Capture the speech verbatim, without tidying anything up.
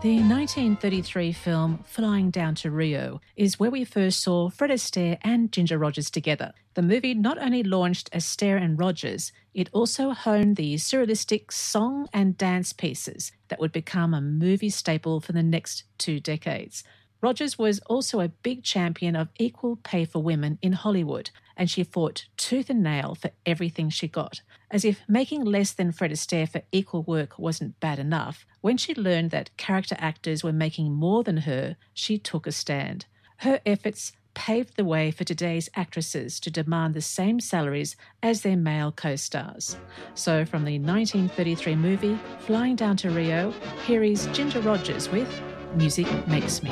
The nineteen thirty-three film Flying Down to Rio is where we first saw Fred Astaire and Ginger Rogers together. The movie not only launched Astaire and Rogers, it also honed the surrealistic song and dance pieces that would become a movie staple for the next two decades. Rogers was also a big champion of equal pay for women in Hollywood, and she fought tooth and nail for everything she got. As if making less than Fred Astaire for equal work wasn't bad enough, when she learned that character actors were making more than her, she took a stand. Her efforts paved the way for today's actresses to demand the same salaries as their male co-stars. So from the nineteen thirty-three movie Flying Down to Rio, here is Ginger Rogers with Music Makes Me.